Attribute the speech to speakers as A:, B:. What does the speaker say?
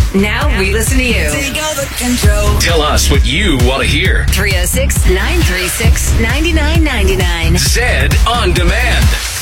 A: Now we listen to you.
B: Take over control.
C: Tell us what you want to hear.
A: 306-936-9999.
C: Zed on Demand.